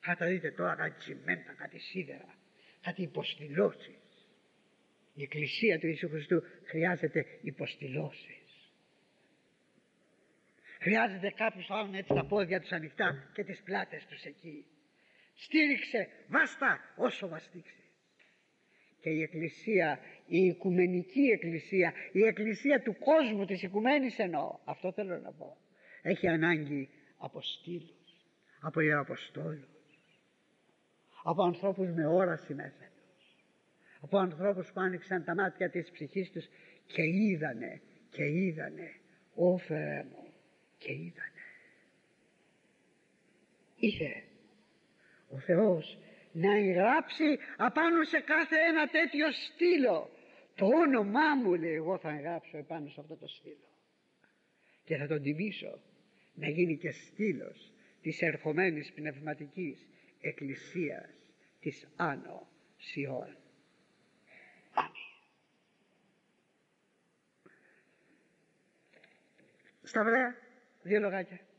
Θα τα δείτε τώρα, κάτι τσιμέντα, κάτι σίδερα, κάτι υποστηλώσεις. Η Εκκλησία του Ιησού Χριστού χρειάζεται υποστηλώσεις. Χρειάζεται κάποιος άλλον έτσι τα πόδια τους ανοιχτά και τις πλάτες τους εκεί. Στήριξε, βάστα όσο βαστήξε. Και η Εκκλησία, η Οικουμενική Εκκλησία, η Εκκλησία του κόσμου, της Οικουμένης εννοώ, αυτό θέλω να πω, έχει ανάγκη από στήλους, από ιεραποστόλους, από ανθρώπους με όραση μέσα τους, από ανθρώπους που άνοιξαν τα μάτια της ψυχής τους και είδανε, ω Θεέ μου, και είδανε. Είχε ο Θεός να εγγράψει απάνω σε κάθε ένα τέτοιο στήλο το όνομά μου, λέει, εγώ θα εγγράψω επάνω σε αυτό το στήλο και θα τον τιμήσω να γίνει και στήλος της ερχομένης πνευματικής εκκλησίας της Άνω Σιών. Αμήν. Σταυρέα, δύο λογάκια.